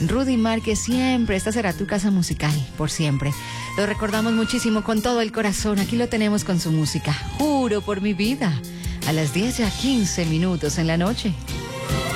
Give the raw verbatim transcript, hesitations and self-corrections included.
Rudy Márquez, siempre, esta será tu casa musical, por siempre. Lo recordamos muchísimo con todo el corazón, aquí lo tenemos con su música, Juro por mi vida, a las diez ya quince minutos en la noche.